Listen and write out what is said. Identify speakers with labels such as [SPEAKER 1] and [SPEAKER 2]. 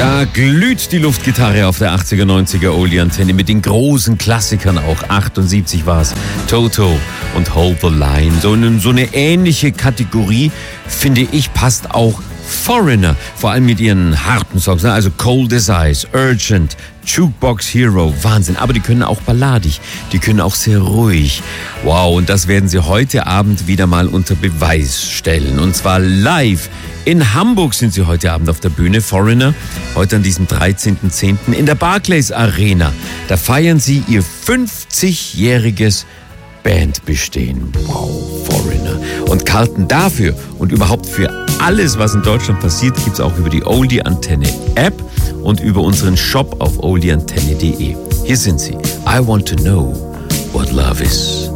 [SPEAKER 1] Da glüht die Luftgitarre auf der 80er, 90er Oldie-Antenne mit den großen Klassikern auch. 78 war's. Toto und Hold the Line. So eine ähnliche Kategorie, finde ich, passt auch Foreigner. Vor allem mit ihren harten Songs. Also Cold as Ice, Urgent, Jukebox Hero. Wahnsinn. Aber die können auch balladig. Die können auch sehr ruhig. Wow, und das werden sie heute Abend wieder mal unter Beweis stellen. Und zwar live. In Hamburg sind sie heute Abend auf der Bühne, Foreigner, heute an diesem 13.10. in der Barclays Arena. Da feiern sie ihr 50-jähriges Bandbestehen. Wow, Foreigner. Und Karten dafür und überhaupt für alles, was in Deutschland passiert, gibt's auch über die Oldie Antenne App und über unseren Shop auf oldieantenne.de. Hier sind sie. I want to know what love is.